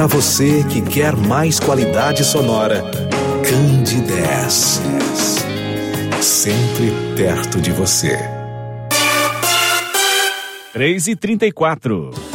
Para você que quer mais qualidade sonora, Candidez. Sempre perto de você. 3h34.